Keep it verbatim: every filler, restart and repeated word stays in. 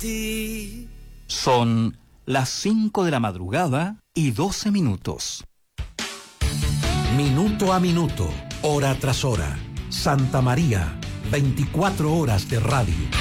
ti. Son las cinco de la madrugada y doce minutos. Minuto a minuto, hora tras hora. Santa María, veinticuatro horas de radio.